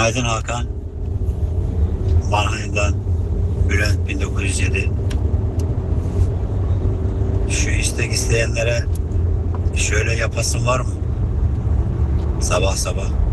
Günaydın Hakan. Mannheim'dan Bülent 1907. Şu istek isteyenlere şöyle yapasın var mı? Sabah sabah.